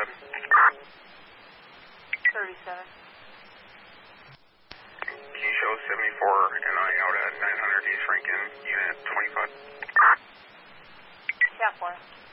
37. 37. Can you show 74 NI out at 900 East Rankin, unit 25? Yeah, 4.